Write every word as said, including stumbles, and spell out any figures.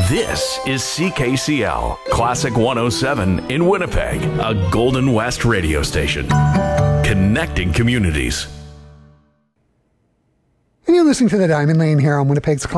This is C K C L, Classic one oh seven in Winnipeg, a Golden West radio station. Connecting communities. And you're listening to The Diamond Lane here on Winnipeg's